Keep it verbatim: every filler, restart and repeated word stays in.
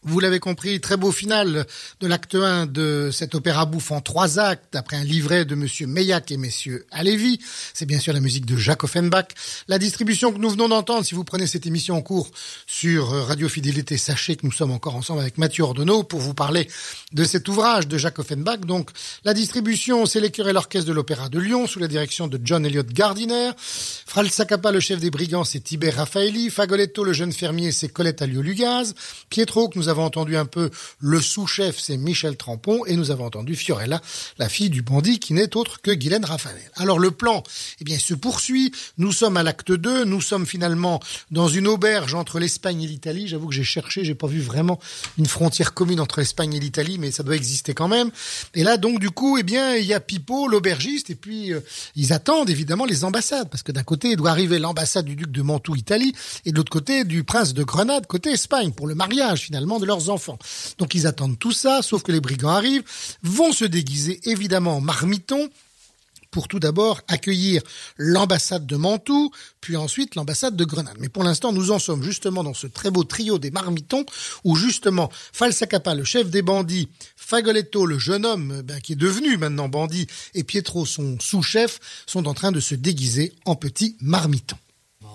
Vous l'avez compris, très beau final de l'acte un de cet opéra bouffe en trois actes, après un livret de Monsieur Meilhac et Messieurs Halévy. C'est bien sûr la musique de Jacques Offenbach. La distribution que nous venons d'entendre, si vous prenez cette émission en cours sur Radio Fidélité, sachez que nous sommes encore ensemble avec Mathieu Ordonneau pour vous parler de cet ouvrage de Jacques Offenbach. Donc, la distribution, c'est les chœurs et l'orchestre de l'Opéra de Lyon, sous la direction de John Eliot Gardiner. Fralsacapa, le chef des brigands, c'est Tibère Raffaelli. Fagoletto, le jeune fermier, c'est Colette Alliot-Lugaz. Pietro, que nous avons entendu un peu, le sous-chef, c'est Michel Trampon, et nous avons entendu Fiorella, la fille du bandit, qui n'est autre que Guylaine Raphaël. Alors le plan, eh bien, se poursuit. Nous sommes à l'acte deux, nous sommes finalement dans une auberge entre l'Espagne et l'Italie. J'avoue que j'ai cherché, j'ai pas vu vraiment une frontière commune entre l'Espagne et l'Italie, mais ça doit exister quand même. Et là, donc, du coup, eh bien, il y a Pipo, l'aubergiste, et puis euh, ils attendent évidemment les ambassades, parce que d'un côté, il doit arriver l'ambassade du duc de Mantoue, Italie, et de l'autre côté, du prince de Grenade, côté Espagne, pour le mariage finalement de leurs enfants. Donc ils attendent tout ça, sauf que les brigands arrivent, vont se déguiser évidemment en marmitons, pour tout d'abord accueillir l'ambassade de Mantoue, puis ensuite l'ambassade de Grenade. Mais pour l'instant, nous en sommes justement dans ce très beau trio des marmitons, où justement Falsacapa, le chef des bandits, Fagoletto, le jeune homme ben, qui est devenu maintenant bandit, et Pietro, son sous-chef, sont en train de se déguiser en petits marmitons.